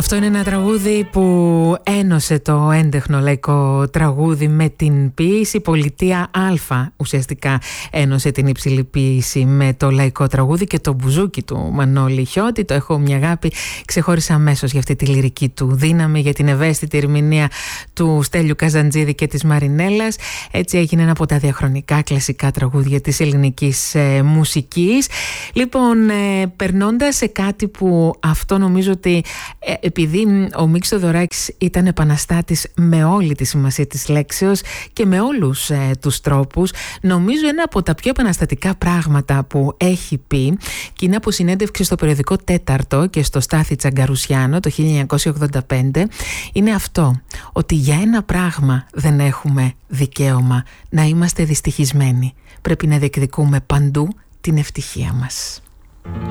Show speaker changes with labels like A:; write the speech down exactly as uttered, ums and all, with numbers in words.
A: Αυτό είναι ένα τραγούδι που ένωσε το έντεχνο λαϊκό τραγούδι με την ποίηση. Πολιτεία Α ουσιαστικά ένωσε την υψηλή ποίηση με το λαϊκό τραγούδι, και το μπουζούκι του Μανώλη Χιώτη, το έχω μια αγάπη, ξεχώρισα αμέσως για αυτή τη λυρική του δύναμη, για την ευαίσθητη ερμηνεία του Στέλιου Καζαντζίδη και της Μαρινέλας. Έτσι έγινε ένα από τα διαχρονικά κλασικά τραγούδια της ελληνικής ε, μουσικής. Λοιπόν, ε, περνώντας σε κάτι που αυτό νομίζω ότι ε, επειδή ο Μίκης Θοδωράκης ήταν επαναστάτης με όλη τη σημασία της λέξεως και με όλους ε, τους τρόπους, νομίζω ένα από τα πιο επαναστατικά πράγματα που έχει πει, και είναι από συνέντευξη στο περιοδικό Τέταρτο και στο Στάθη Τσαγκαρουσιάνο το χίλια εννιακόσια ογδόντα πέντε, είναι αυτό, ότι για ένα πράγμα δεν έχουμε δικαίωμα: να είμαστε δυστυχισμένοι. Πρέπει να διεκδικούμε παντού την ευτυχία μας.